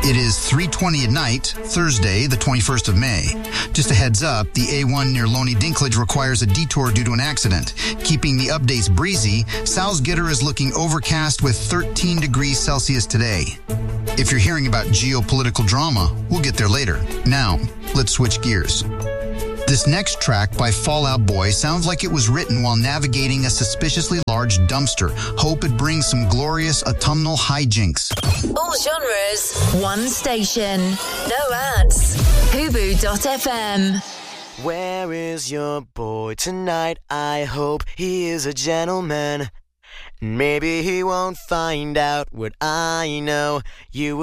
It is 3:20 at night, Thursday, the 21st of May. Just a heads up, the A1 near Loney Dinklage requires a detour due to an accident. Keeping the updates breezy, Salzgitter is looking overcast with 13 degrees Celsius today. If you're hearing about geopolitical drama, we'll get there later. Now, let's switch gears. This next track by Fall Out Boy sounds like it was written while navigating a suspiciously large dumpster. Hope it brings some glorious autumnal hijinks. All genres, one station, no ads. Hubu.fm. Where is your boy tonight? I hope he is a gentleman. Maybe he won't find out what I know. You